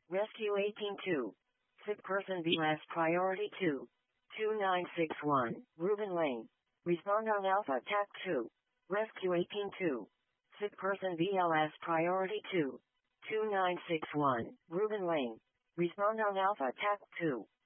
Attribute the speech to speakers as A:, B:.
A: Rescue 182. Sick person BLS priority 2. 2961, Reuben Lane. Respond on Alpha TAC 2. Rescue 182. Sick person BLS priority 2. 2961, Reuben Lane. Respond on Alpha TAC 2.